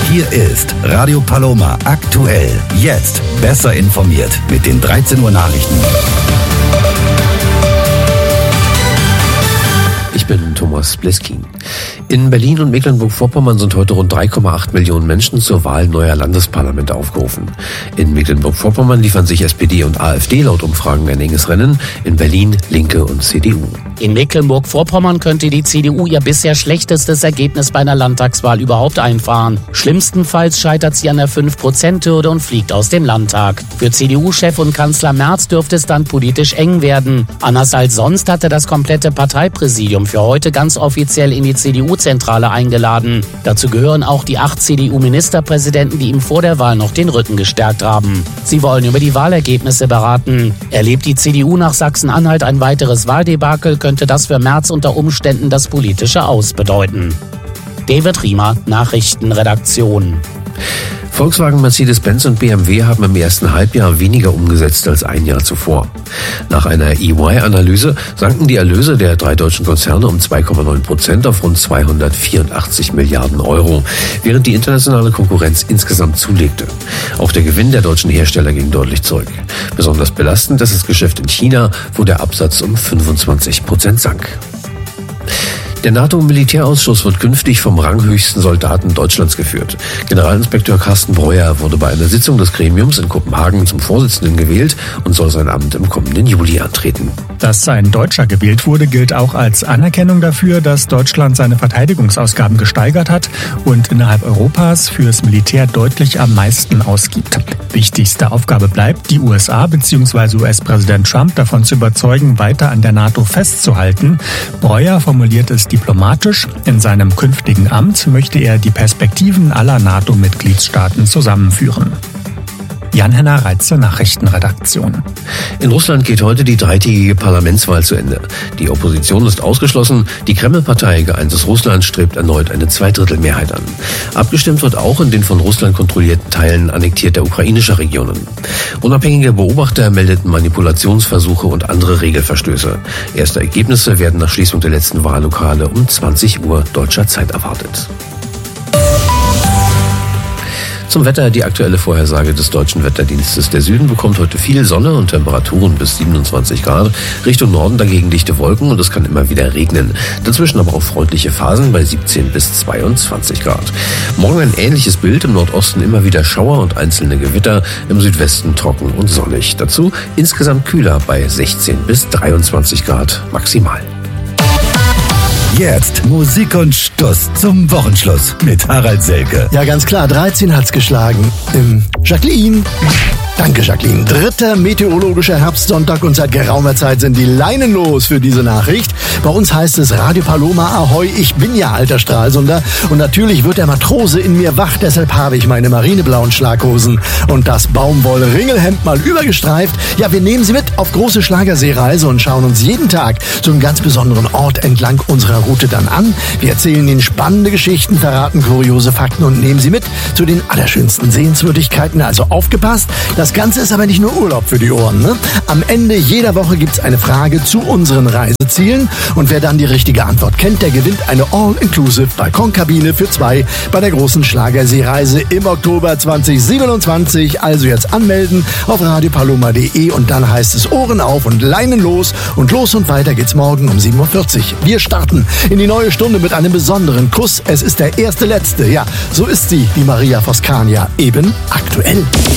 Hier ist Radio Paloma aktuell. Jetzt besser informiert mit den 13 Uhr Nachrichten. Ich bin Thomas Bleskin. In Berlin und Mecklenburg-Vorpommern sind heute rund 3,8 Millionen Menschen zur Wahl neuer Landesparlamente aufgerufen. In Mecklenburg-Vorpommern liefern sich SPD und AfD laut Umfragen ein enges Rennen, in Berlin Linke und CDU. In Mecklenburg-Vorpommern könnte die CDU ihr bisher schlechtestes Ergebnis bei einer Landtagswahl überhaupt einfahren. Schlimmstenfalls scheitert sie an der 5%-Hürde und fliegt aus dem Landtag. Für CDU-Chef und Kanzler Merz dürfte es dann politisch eng werden. Anders als sonst hatte das komplette Parteipräsidium für heute ganz offiziell in die CDU-Zentrale eingeladen. Dazu gehören auch die 8 CDU-Ministerpräsidenten, die ihm vor der Wahl noch den Rücken gestärkt haben. Sie wollen über die Wahlergebnisse beraten. Erlebt die CDU nach Sachsen-Anhalt ein weiteres Wahldebakel, könnte das für Merz unter Umständen das politische Aus bedeuten. David Riemer, Nachrichtenredaktion. Volkswagen, Mercedes-Benz und BMW haben im ersten Halbjahr weniger umgesetzt als ein Jahr zuvor. Nach einer EY-Analyse sanken die Erlöse der 3 deutschen Konzerne um 2,9% auf rund 284 Milliarden Euro, während die internationale Konkurrenz insgesamt zulegte. Auch der Gewinn der deutschen Hersteller ging deutlich zurück. Besonders belastend ist das Geschäft in China, wo der Absatz um 25% sank. Der NATO-Militärausschuss wird künftig vom ranghöchsten Soldaten Deutschlands geführt. Generalinspekteur Carsten Breuer wurde bei einer Sitzung des Gremiums in Kopenhagen zum Vorsitzenden gewählt und soll sein Amt im kommenden Juli antreten. Dass ein Deutscher gewählt wurde, gilt auch als Anerkennung dafür, dass Deutschland seine Verteidigungsausgaben gesteigert hat und innerhalb Europas fürs Militär deutlich am meisten ausgibt. Wichtigste Aufgabe bleibt, die USA bzw. US-Präsident Trump davon zu überzeugen, weiter an der NATO festzuhalten. Breuer formuliert es diplomatisch. In seinem künftigen Amt möchte er die Perspektiven aller NATO-Mitgliedstaaten zusammenführen. Jan-Henner Reitze, Nachrichtenredaktion. In Russland geht heute die 3-tägige Parlamentswahl zu Ende. Die Opposition ist ausgeschlossen. Die Kreml-Partei Geeintes Russland strebt erneut eine Zweidrittelmehrheit an. Abgestimmt wird auch in den von Russland kontrollierten Teilen annektierter ukrainischer Regionen. Unabhängige Beobachter meldeten Manipulationsversuche und andere Regelverstöße. Erste Ergebnisse werden nach Schließung der letzten Wahllokale um 20 Uhr deutscher Zeit erwartet. Zum Wetter die aktuelle Vorhersage des Deutschen Wetterdienstes. Der Süden bekommt heute viel Sonne und Temperaturen bis 27 Grad. Richtung Norden dagegen dichte Wolken und es kann immer wieder regnen. Dazwischen aber auch freundliche Phasen bei 17 bis 22 Grad. Morgen ein ähnliches Bild. Im Nordosten immer wieder Schauer und einzelne Gewitter. Im Südwesten trocken und sonnig. Dazu insgesamt kühler bei 16 bis 23 Grad maximal. Jetzt Musik und Stuss zum Wochenschluss mit Harald Selke. Ja, ganz klar, 13 hat's geschlagen. Jacqueline. Danke, Jacqueline. 3. meteorologischer Herbstsonntag und seit geraumer Zeit sind die Leinen los für diese Nachricht. Bei uns heißt es Radio Paloma Ahoi, ich bin ja alter Stralsunder und natürlich wird der Matrose in mir wach, deshalb habe ich meine marineblauen Schlaghosen und das Baumwoll-Ringelhemd mal übergestreift. Ja, wir nehmen Sie mit auf große Schlagerseereise und schauen uns jeden Tag so einen ganz besonderen Ort entlang unserer Route dann an. Wir erzählen Ihnen spannende Geschichten, verraten kuriose Fakten und nehmen Sie mit zu den allerschönsten Sehenswürdigkeiten. Also aufgepasst, das Ganze ist aber nicht nur Urlaub für die Ohren, ne? Am Ende jeder Woche gibt's eine Frage zu unseren Reisezielen und wer dann die richtige Antwort kennt, der gewinnt eine All-Inclusive Balkonkabine für 2 bei der großen Schlagerseereise im Oktober 2027. Also jetzt anmelden auf radiopaloma.de und dann heißt es Ohren auf und Leinen los und los und weiter geht's morgen um 7:40 Uhr. Wir starten in die neue Stunde mit einem besonderen Kuss. Es ist der erste Letzte. Ja, so ist sie, die Maria Voskania, eben aktuell.